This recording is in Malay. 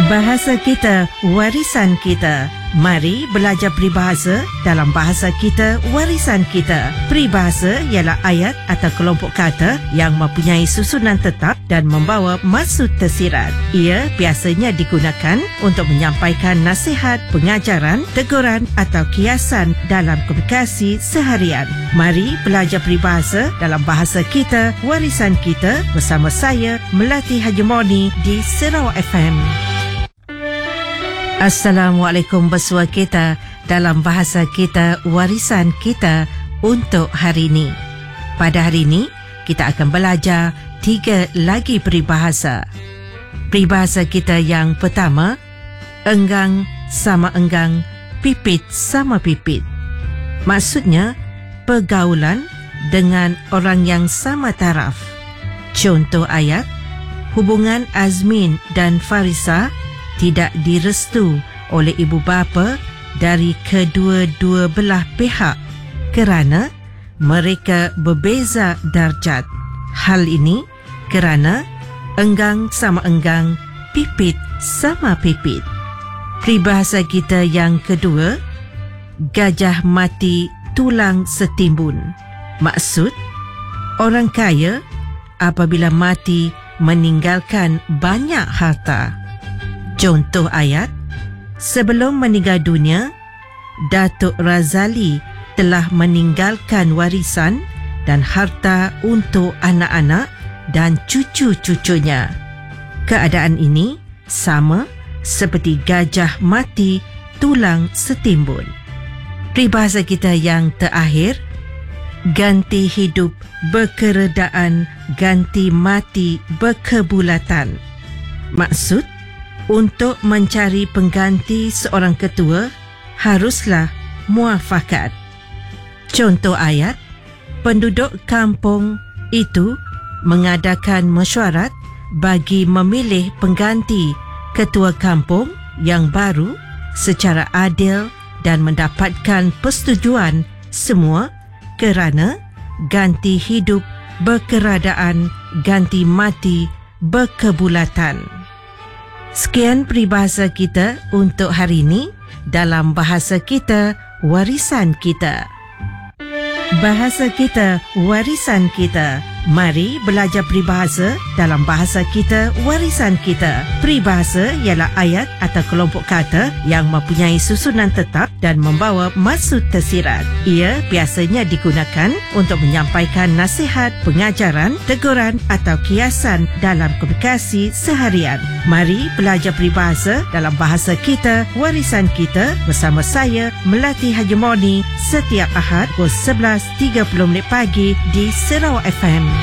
Bahasa kita, warisan kita. Mari belajar peribahasa dalam bahasa kita, warisan kita. Peribahasa ialah ayat atau kelompok kata yang mempunyai susunan tetap dan membawa maksud tersirat. Ia biasanya digunakan untuk menyampaikan nasihat, pengajaran, teguran atau kiasan dalam komunikasi seharian. Mari belajar peribahasa dalam bahasa kita, warisan kita bersama saya, Melati Haji Moni di Sarawak FM. Assalamualaikum bersua kita dalam bahasa kita, warisan kita untuk hari ini. Pada hari ini, kita akan belajar 3 lagi peribahasa. Peribahasa kita yang pertama, enggang sama enggang, pipit sama pipit. Maksudnya, pergaulan dengan orang yang sama taraf. Contoh ayat, hubungan Azmin dan Farisa tidak direstu oleh ibu bapa dari kedua-dua belah pihak kerana mereka berbeza darjat. Hal ini kerana enggang sama enggang, pipit sama pipit. Peribahasa kita yang kedua, gajah mati tulang setimbun. Maksud, orang kaya apabila mati meninggalkan banyak harta. Contoh ayat, sebelum meninggal dunia, Datuk Razali telah meninggalkan warisan dan harta untuk anak-anak dan cucu-cucunya. Keadaan ini sama seperti gajah mati tulang setimbun. Peribahasa kita yang terakhir, ganti hidup berkeredaan, ganti mati berkebulatan. Maksud, untuk mencari pengganti seorang ketua, haruslah muafakat. Contoh ayat, penduduk kampung itu mengadakan mesyuarat bagi memilih pengganti ketua kampung yang baru secara adil dan mendapatkan persetujuan semua kerana ganti hidup berkeradaan, ganti mati berkebulatan. Sekian peribahasa kita untuk hari ini dalam bahasa kita, warisan kita. Bahasa kita, warisan kita. Mari belajar peribahasa dalam bahasa kita, warisan kita. Peribahasa ialah ayat atau kelompok kata yang mempunyai susunan tetap dan membawa maksud tersirat. Ia biasanya digunakan untuk menyampaikan nasihat, pengajaran, teguran atau kiasan dalam komunikasi seharian. Mari belajar peribahasa dalam bahasa kita, warisan kita bersama saya, Melati Haji Moni, setiap Ahad pukul 11.30 pagi di Sarawak FM.